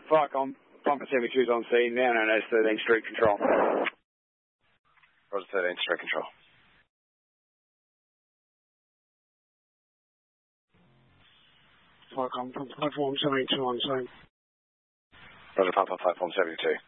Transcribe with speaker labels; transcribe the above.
Speaker 1: Viacom, Pumper 72's on scene, now known as 13th Street Control.
Speaker 2: Roger, 13th Street Control.
Speaker 1: Viacom, Pumper Platform 72 on scene.
Speaker 2: Roger, Pumper Platform 72.